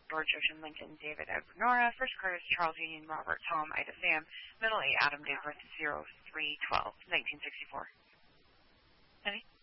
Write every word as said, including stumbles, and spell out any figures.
George Ocean Lincoln David Edward Nora, First Curtis Charles Union Robert Tom Ida Sam, Middle A Adam Date birth zero three twelve nineteen sixty-four. Honey?